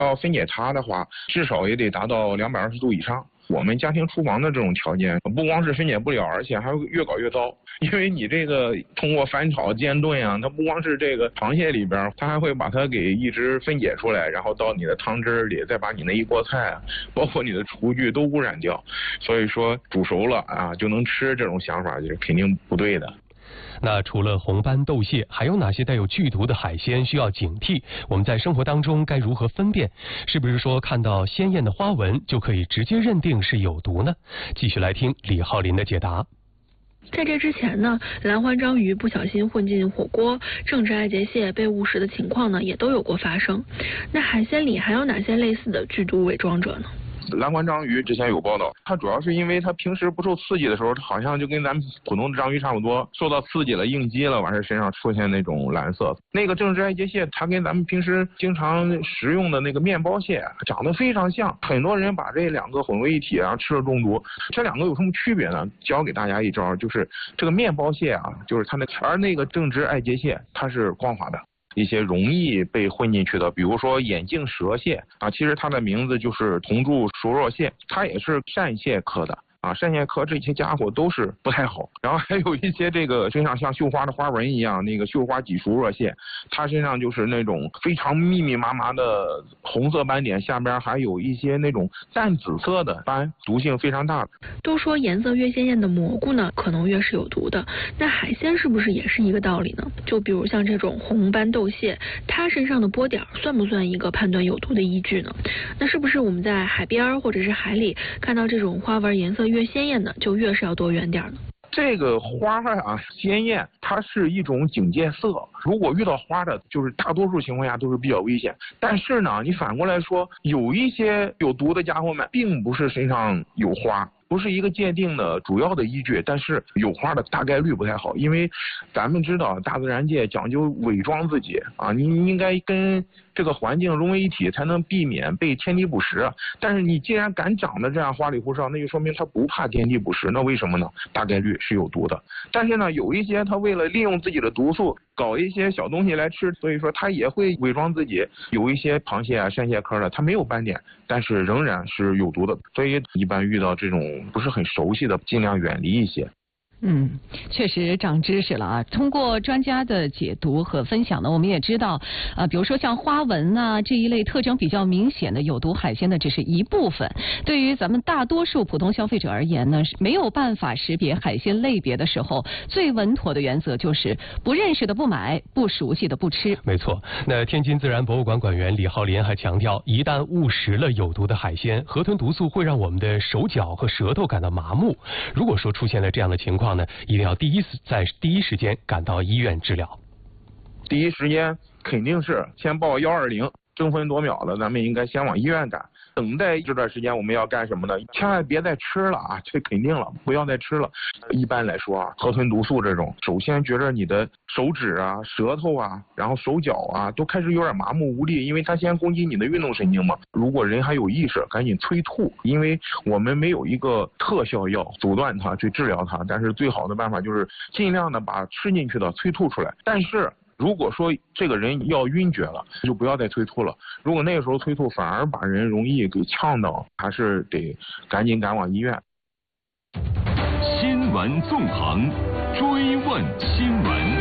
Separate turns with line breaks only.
要分解它的话，至少也得达到220度以上。我们家庭厨房的这种条件，不光是分解不了，而且还会越搞越糟。因为你这个通过翻炒、煎炖啊，它不光是这个螃蟹里边，它还会把它给一直分解出来，然后到你的汤汁里，再把你那一锅菜啊，包括你的厨具都污染掉。所以说煮熟了啊就能吃，这种想法就是肯定不对的。
那除了红斑豆蟹，还有哪些带有剧毒的海鲜需要警惕？我们在生活当中该如何分辨？是不是说看到鲜艳的花纹就可以直接认定是有毒呢？继续来听李浩林的解答。
在这之前呢，蓝环章鱼不小心混进火锅，正直爱洁蟹被误食的情况呢，也都有过发生。那海鲜里还有哪些类似的剧毒伪装者呢？
蓝环章鱼之前有报道，它主要是因为它平时不受刺激的时候，它好像就跟咱们普通的章鱼差不多，受到刺激了应激了，完事身上出现那种蓝色。那个正直爱洁蟹，它跟咱们平时经常食用的那个面包蟹长得非常像，很多人把这两个混为一体啊，吃了中毒。这两个有什么区别呢？教给大家一招，就是这个面包蟹啊，就是它而那个正直爱洁蟹它是光滑的。一些容易被混进去的，比如说眼镜蛇蟹啊，其实它的名字就是铜柱熟若蟹，它也是扇蟹科的。扇蟹科这些家伙都是不太好，然后还有一些这个身上像绣花的花纹一样，那个绣花脊熟若蟹，它身上就是那种非常密密麻麻的红色斑点，下边还有一些那种淡紫色的斑，毒性非常大。
都说颜色越鲜艳的蘑菇呢，可能越是有毒的。那海鲜是不是也是一个道理呢？就比如像这种红斑豆蟹，它身上的波点算不算一个判断有毒的依据呢？那是不是我们在海边或者是海里看到这种花纹颜色越鲜艳的，就越是要躲远点呢？
这个花啊，鲜艳，它是一种警戒色。如果遇到花的，就是大多数情况下都是比较危险。但是呢，你反过来说，有一些有毒的家伙们，并不是身上有花。不是一个界定的主要的依据，但是有花的大概率不太好，因为咱们知道大自然界讲究伪装自己啊，你应该跟这个环境融为一体，才能避免被天敌捕食。但是你既然敢长得这样花里胡哨，那就说明它不怕天敌捕食，那为什么呢？大概率是有毒的。但是呢，有一些它为了利用自己的毒素搞一些小东西来吃，所以说它也会伪装自己。有一些螃蟹啊、扇蟹科的，它没有斑点，但是仍然是有毒的。所以一般遇到这种不是很熟悉的，尽量远离一些。
确实长知识了啊！通过专家的解读和分享呢，我们也知道，比如说像花纹啊这一类特征比较明显的有毒海鲜呢，只是一部分。对于咱们大多数普通消费者而言呢，没有办法识别海鲜类别的时候，最稳妥的原则就是不认识的不买，不熟悉的不吃。
没错，那天津自然博物馆馆员李浩林还强调，一旦误食了有毒的海鲜，河豚毒素会让我们的手脚和舌头感到麻木。如果说出现了这样的情况呢，一定要在第一时间赶到医院治疗。
第一时间肯定是先报120，争分夺秒的，咱们应该先往医院赶。等待这段时间我们要干什么呢？千万别再吃了啊！这肯定了，不要再吃了。一般来说啊，河豚毒素这种，首先觉着你的手指啊、舌头啊，然后手脚啊，都开始有点麻木无力，因为它先攻击你的运动神经嘛。如果人还有意识，赶紧催吐，因为我们没有一个特效药阻断它去治疗它，但是最好的办法就是尽量的把吃进去的催吐出来。但是如果说这个人要晕厥了，就不要再催吐了。如果那个时候催吐，反而把人容易给呛到，还是得赶紧赶往医院。
新闻纵横，追问新闻。